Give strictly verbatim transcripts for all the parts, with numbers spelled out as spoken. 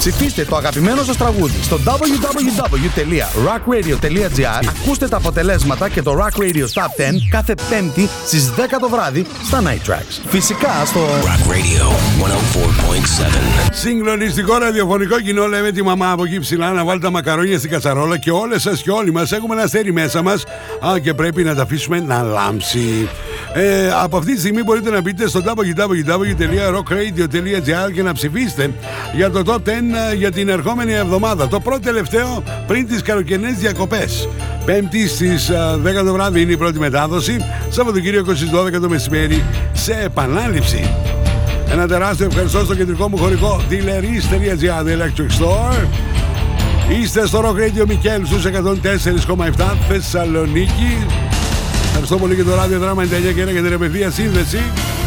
Ψηφίστε το αγαπημένο σας τραγούδι στο double-u double-u double-u τελεία rock radio τελεία gr. Ακούστε τα αποτελέσματα και το Rock Radio Top δέκα κάθε Πέμπτη στις δέκα το βράδυ στα Night Tracks. Φυσικά στο Rock Radio εκατό τέσσερα κόμμα επτά. Συγκλονιστικό ραδιοφωνικό κοινό, λέμε τη μαμά από εκεί ψηλά να βάλει τα μακαρόνια στην κατσαρόλα και όλες σας και όλοι μας έχουμε ένα αστέρι μέσα μας. Α, και πρέπει να τα αφήσουμε να λάμψει. Ε, από αυτή τη στιγμή μπορείτε να μπείτε στο double-u double-u double-u τελεία rock radio τελεία gr και να ψηφίσετε για το Top δέκα για την ερχόμενη εβδομάδα. Το πρώτο τελευταίο πριν τις καλοκαιρινές διακοπές. Πέμπτη στις δέκα το βράδυ είναι η πρώτη μετάδοση. Σαββατοκύριακο στις δώδεκα το μεσημέρι σε επανάληψη. Ένα τεράστιο ευχαριστώ στο κεντρικό μου χωρικό dealeries τελεία gr, The Electric Store. Είστε στο Rock Radio Μικέλ στους εκατόν τέσσερα κόμμα επτά Θεσσαλονίκη. Ευχαριστώ πολύ και το ράδιο δράμα ενενήντα εννιά και ένα για την επευθεία σύνδεση.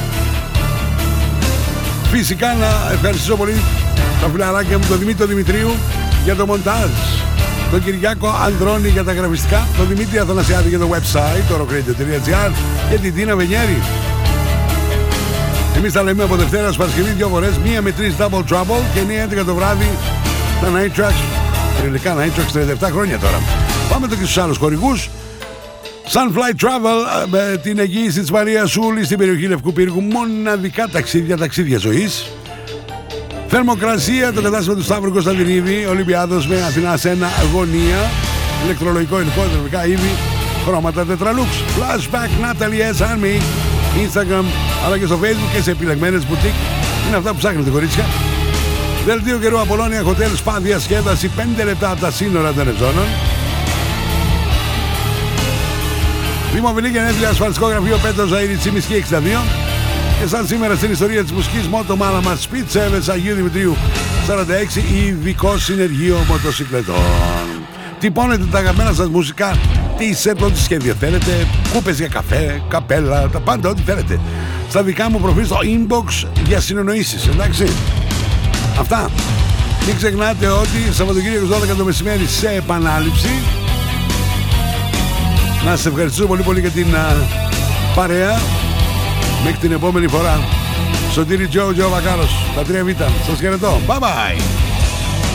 Φυσικά να ευχαριστήσω πολύ τα φιλαράκια μου, τον Δημήτρη Δημητρίου για το μοντάζ, τον Κυριάκο Ανδρώνη για τα γραφιστικά, τον Δημήτρη Αθανασιάδη για το website, το rock radio τελεία gr και την Τίνα Βενιέρη. Εμείς τα λέμε από Δευτέρα ως Παρασκευή δύο φορές, μία με τρεις Double Trouble και εννιά έντεκα το βράδυ τα Night Tracks. Ελληνικά Night Tracks τριάντα επτά χρόνια τώρα. Πάμε το και στους άλλους χορηγούς. Sunfly Travel με την εγγύηση της Μαρίας Σούλη στην περιοχή Λευκού Πύργου. Μοναδικά ταξίδια, ταξίδια ζωής. Θερμοκρασία, το κατάστημα του Σταύρου Κωνσταντινίδη. Ολυμπιάδος με Αθηνά σε ένα αγωνία. Ηλεκτρολογικό υλικό, ηλεκτρονικά είδη, χρώματα τετραλούξ. Flashback Natalie S. Army. Instagram αλλά και στο Facebook και σε επιλεγμένες μπουτίκ. Είναι αυτά που ψάχνετε, κορίτσια. Δελτίο καιρού Απολώνια Hotel Spa, διασκέδαση πέντε λεπτά από τα σύνορα των Ευζώνων. Δημοβιλή γενέθλια, ασφαλιστικό γραφείο Πέτρο Ζαΐρη Τσιμισκή εξήντα δύο. Και σαν σήμερα στην ιστορία της μουσικής, Μότο Μάλαμα Speed Service Αγίου Δημητρίου σαράντα έξι, ειδικό συνεργείο μοτοσυκλετών. Τυπώνετε τα αγαπημένα σας μουσικά, τι σε πρώτη σχέδιο θέλετε, κούπες για καφέ, καπέλα, τα πάντα ό,τι θέλετε. Στα δικά μου προφίλ στο inbox για συνεννοήσεις, εντάξει. Αυτά. Μην ξεχνάτε ότι Σαββατοκύριακο δώδεκα το μεσημέρι σε επανάληψη. Να σας ευχαριστήσω πολύ πολύ για την α, παρέα. Μέχρι την επόμενη φορά. Σωτήρη Τζο, Τζο Βακάρος, τα τρία Β. Σας χαιρετώ. Bye bye.